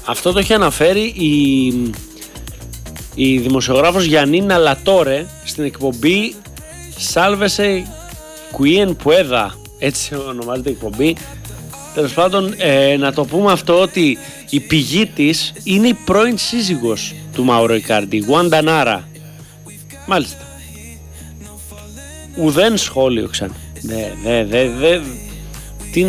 Αυτό το έχει αναφέρει η δημοσιογράφος Γιαννίνα Λατόρε στην εκπομπή Sálvese Quien Pueda, έτσι ονομάζεται η εκπομπή. Τέλος πάντων, να το πούμε αυτό, ότι η πηγή της είναι η πρώην σύζυγος του Μάουρο Ικάρντι, Γουάντα Νάρα. Μάλιστα. Ουδέν σχόλιο ξανά.